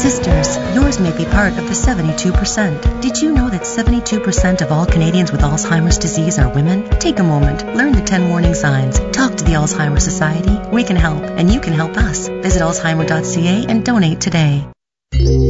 Sisters, yours may be part of the 72%. Did you know that 72% of all Canadians with Alzheimer's disease are women? Take a moment, learn the 10 warning signs, talk to the Alzheimer's Society. We can help, and you can help us. Visit alzheimer.ca and donate today.